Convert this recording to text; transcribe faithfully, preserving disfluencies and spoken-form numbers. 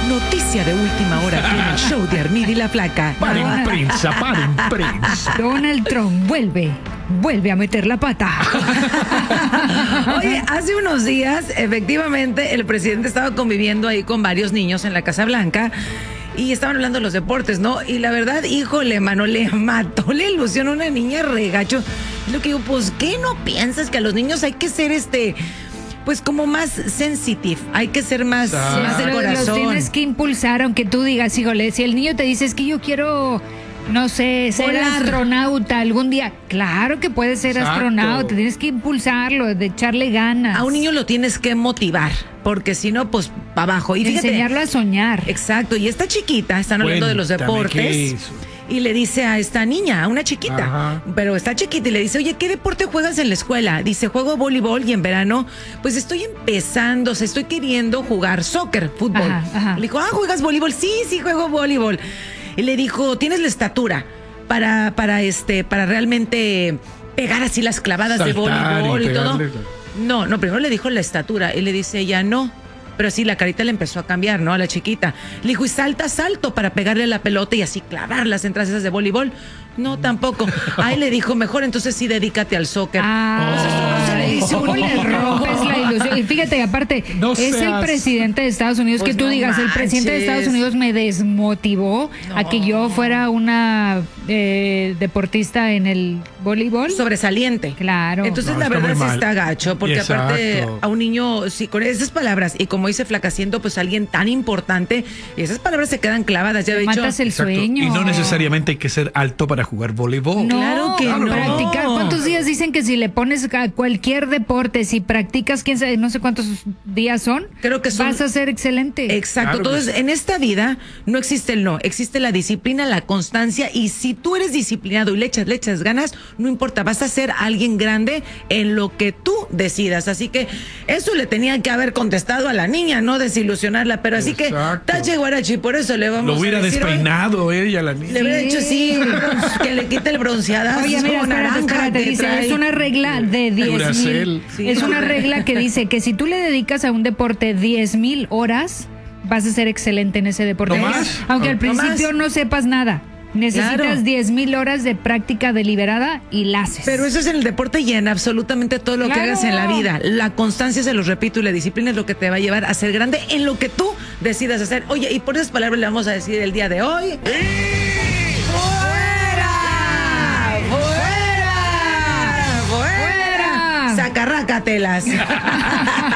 Noticia de última hora aquí en el show de Armida y la Flaca. Paren, prensa, paren, prensa. Donald Trump vuelve, vuelve a meter la pata. Oye, hace unos días, efectivamente, el presidente estaba conviviendo ahí con varios niños en la Casa Blanca y estaban hablando de los deportes, ¿no? Y la verdad, híjole, mano, le mató la ilusión a una niña regacho. Lo que digo, pues, ¿qué no piensas que a los niños hay que ser este... pues como más sensitive, hay que ser más, Ah. más de Pero corazón. los tienes que impulsar, aunque tú digas, híjole, si el niño te dice es que yo quiero, no sé, ser Volar. astronauta algún día, claro que puedes ser Exacto. astronauta, tienes que impulsarlo, de echarle ganas. A un niño lo tienes que motivar, porque si no, pues para abajo. Y fíjate, enseñarlo a soñar. exacto, y esta chiquita, están hablando de los Cuéntame, deportes. ¿qué hizo? Y le dice a esta niña, a una chiquita, Ajá. pero está chiquita, y le dice, oye, ¿qué deporte juegas en la escuela? Dice, juego voleibol y en verano, pues estoy empezando, o sea, estoy queriendo jugar soccer, fútbol. Ajá, ajá. Le dijo, ah, ¿juegas voleibol? Sí, sí, juego voleibol. Y le dijo, ¿tienes la estatura para, para, este, para realmente pegar así las clavadas de Saltar y voleibol y, todo? pegarle. No, no, primero le dijo la estatura, y le dice ella, no. Pero sí, la carita le empezó a cambiar, ¿no? A la chiquita. Le dijo, y salta, salto para pegarle la pelota y así clavar las entradas esas de voleibol. No, tampoco. Ahí le dijo, mejor entonces sí dedícate al soccer. Ah, Pues esto no se le dice a un ¿cómo le niño? rompes la ilusión? Y fíjate, aparte, No es el seas- presidente de Estados Unidos, Pues que tú no digas, el presidente de manches. Estados Unidos me desmotivó No. a que yo fuera una eh, deportista en el voleibol. Sobresaliente. Claro. Entonces, No, la está verdad muy sí mal. está gacho, porque Exacto. aparte a un niño, sí, con esas palabras, y como dice Flaca, siendo pues alguien tan importante, esas palabras se quedan clavadas, ya de hecho. Matas el Exacto. sueño. Y no necesariamente hay que ser alto para jugar voleibol. No, Claro que no. practicar. ¿Cuántos días dicen que si le pones a cualquier deporte, si practicas, quién sabe, no sé cuántos días son, Creo que son- vas a ser excelente? Exacto, Claro que entonces sí. en esta vida no existe el no, existe la disciplina, la constancia, y si tú eres disciplinado y le echas, le echas ganas, no importa, vas a ser alguien grande en lo que tú decidas, así que eso le tenía que haber contestado a la niña, no desilusionarla, pero así Exacto. que tache guarachi, por eso le vamos Lo hubiera a decir, oye, despeinado ella, la niña. le hubiera Sí. dicho sí, que le quite el bronceadazo. Oye, mira, como espérate, naranja espérate, que dice, trae. es una regla de diez Duracell. mil. Sí, es una hombre. regla que dice que si tú le dedicas a un deporte diez mil horas, vas a ser excelente en ese deporte. ¿No más? Aunque al ¿No principio más? no sepas nada. Necesitas Claro. diez mil horas de práctica deliberada y la haces. Pero eso es en el deporte y en absolutamente todo lo que Claro. hagas en la vida. La constancia, se los repito, y la disciplina es lo que te va a llevar a ser grande en lo que tú decidas hacer. Oye, y por esas palabras le vamos a decir el día de hoy. ¡Fuera! ¡Fuera! ¡Fuera! ¡Fuera! ¡Sacarrácatelas!